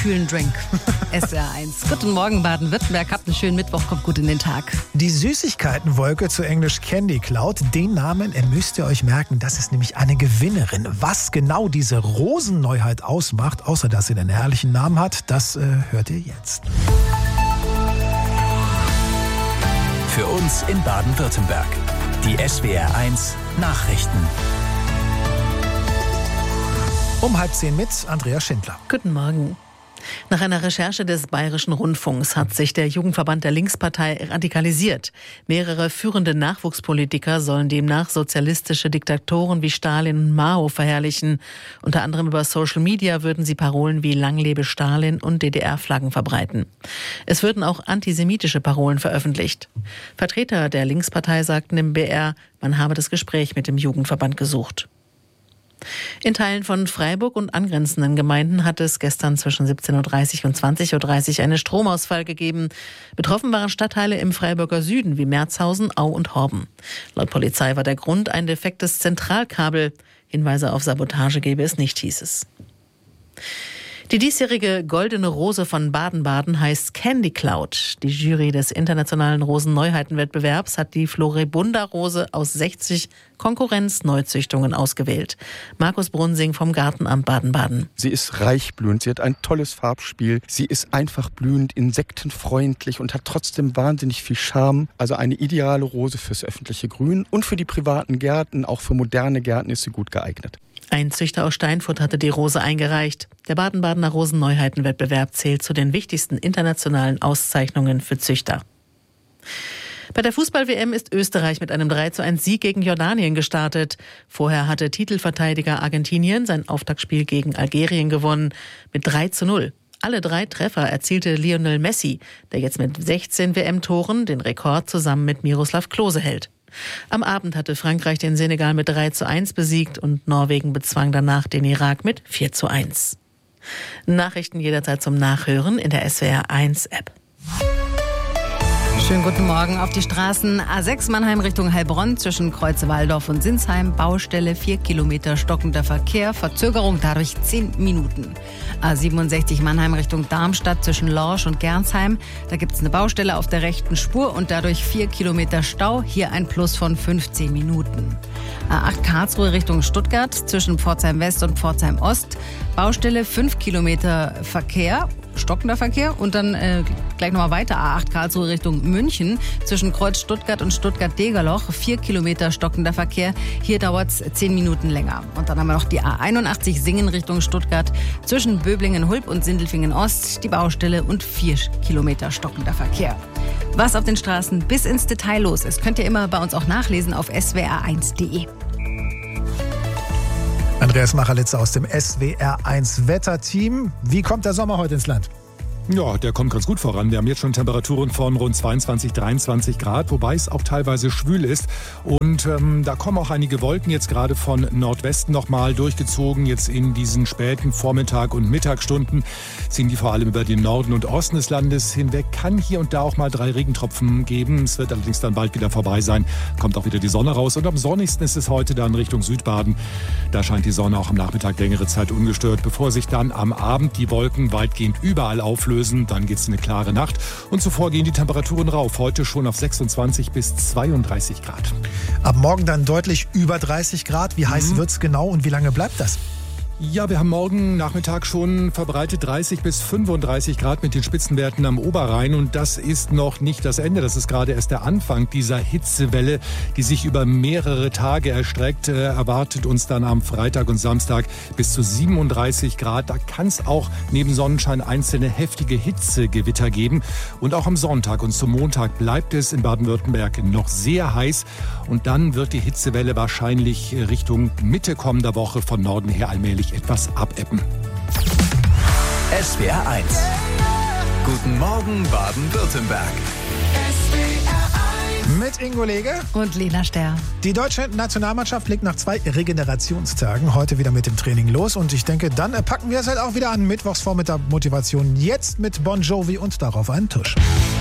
kühlen Drink. SWR1. Guten Morgen, Baden-Württemberg. Habt einen schönen Mittwoch, kommt gut in den Tag. Die Süßigkeitenwolke, zu Englisch Candy Cloud, den Namen müsst ihr euch merken. Das ist nämlich eine Gewinnerin. Was genau diese Rosenneuheit ausmacht, außer dass sie einen herrlichen Namen hat, das hört ihr jetzt. Für uns in Baden-Württemberg. Die SWR1 Nachrichten. Um 9:30 mit Andrea Schindler. Guten Morgen. Nach einer Recherche des Bayerischen Rundfunks hat sich der Jugendverband der Linkspartei radikalisiert. Mehrere führende Nachwuchspolitiker sollen demnach sozialistische Diktatoren wie Stalin und Mao verherrlichen. Unter anderem über Social Media würden sie Parolen wie Lang lebe Stalin und DDR-Flaggen verbreiten. Es würden auch antisemitische Parolen veröffentlicht. Vertreter der Linkspartei sagten im BR, man habe das Gespräch mit dem Jugendverband gesucht. In Teilen von Freiburg und angrenzenden Gemeinden hat es gestern zwischen 17.30 Uhr und 20.30 Uhr einen Stromausfall gegeben. Betroffen waren Stadtteile im Freiburger Süden wie Merzhausen, Au und Horben. Laut Polizei war der Grund ein defektes Zentralkabel. Hinweise auf Sabotage gebe es nicht, hieß es. Die diesjährige Goldene Rose von Baden-Baden heißt Candy Cloud. Die Jury des internationalen Rosenneuheitenwettbewerbs hat die Floribunda Rose aus 60 Konkurrenz-Neuzüchtungen ausgewählt. Markus Brunsing vom Gartenamt Baden-Baden. Sie ist reich blühend, sie hat ein tolles Farbspiel, sie ist einfach blühend, insektenfreundlich und hat trotzdem wahnsinnig viel Charme. Also eine ideale Rose fürs öffentliche Grün und für die privaten Gärten, auch für moderne Gärten ist sie gut geeignet. Ein Züchter aus Steinfurt hatte die Rose eingereicht. Der Baden-Badener Rosenneuheitenwettbewerb zählt zu den wichtigsten internationalen Auszeichnungen für Züchter. Bei der Fußball-WM ist Österreich mit einem 3:1 Sieg gegen Jordanien gestartet. Vorher hatte Titelverteidiger Argentinien sein Auftaktspiel gegen Algerien gewonnen mit 3:0. Alle 3 Treffer erzielte Lionel Messi, der jetzt mit 16 WM-Toren den Rekord zusammen mit Miroslav Klose hält. Am Abend hatte Frankreich den Senegal mit 3:1 besiegt und Norwegen bezwang danach den Irak mit 4:1. Nachrichten jederzeit zum Nachhören in der SWR1-App. Schönen guten Morgen auf die Straßen. A6 Mannheim Richtung Heilbronn zwischen Kreuze-Walldorf und Sinsheim. Baustelle, 4 Kilometer stockender Verkehr. Verzögerung dadurch 10 Minuten. A67 Mannheim Richtung Darmstadt zwischen Lorsch und Gernsheim. Da gibt es eine Baustelle auf der rechten Spur und dadurch 4 Kilometer Stau. Hier ein Plus von 15 Minuten. A8 Karlsruhe Richtung Stuttgart zwischen Pforzheim West und Pforzheim Ost. Baustelle, 5 Kilometer Verkehr. Stockender Verkehr und dann gleich nochmal weiter A8 Karlsruhe Richtung München zwischen Kreuz Stuttgart und Stuttgart-Degerloch 4 Kilometer stockender Verkehr. Hier dauert es 10 Minuten länger. Und dann haben wir noch die A81 Singen Richtung Stuttgart zwischen Böblingen-Hulb und Sindelfingen-Ost die Baustelle und 4 Kilometer stockender Verkehr. Was auf den Straßen bis ins Detail los ist, könnt ihr immer bei uns auch nachlesen auf swr1.de. Andreas Machalitz aus dem SWR1 Wetterteam. Wie kommt der Sommer heute ins Land? Ja, der kommt ganz gut voran. Wir haben jetzt schon Temperaturen von rund 22, 23 Grad, wobei es auch teilweise schwül ist. Und da kommen auch einige Wolken jetzt gerade von Nordwesten nochmal durchgezogen. Jetzt in diesen späten Vormittag- und Mittagsstunden ziehen die vor allem über den Norden und Osten des Landes hinweg. Kann hier und da auch mal 3 Regentropfen geben. Es wird allerdings dann bald wieder vorbei sein. Kommt auch wieder die Sonne raus. Und am sonnigsten ist es heute dann Richtung Südbaden. Da scheint die Sonne auch am Nachmittag längere Zeit ungestört, bevor sich dann am Abend die Wolken weitgehend überall auflösen. Dann geht es in eine klare Nacht und zuvor gehen die Temperaturen rauf. Heute schon auf 26 bis 32 Grad. Ab morgen dann deutlich über 30 Grad. Wie heiß wird's genau und wie lange bleibt das? Ja, wir haben morgen Nachmittag schon verbreitet 30 bis 35 Grad mit den Spitzenwerten am Oberrhein. Und das ist noch nicht das Ende. Das ist gerade erst der Anfang dieser Hitzewelle, die sich über mehrere Tage erstreckt. Erwartet uns dann am Freitag und Samstag bis zu 37 Grad. Da kann es auch neben Sonnenschein einzelne heftige Hitzegewitter geben. Und auch am Sonntag und zum Montag bleibt es in Baden-Württemberg noch sehr heiß. Und dann wird die Hitzewelle wahrscheinlich Richtung Mitte kommender Woche von Norden her allmählich etwas abebben. SWR1. Guten Morgen Baden-Württemberg. Mit Ingo Lege Und Lena Sterr. Die deutsche Nationalmannschaft legt nach 2 Regenerationstagen heute wieder mit dem Training los. Und ich denke, dann packen wir es halt auch wieder an. Mittwochsvormittag Motivation jetzt mit Bon Jovi und darauf einen Tusch.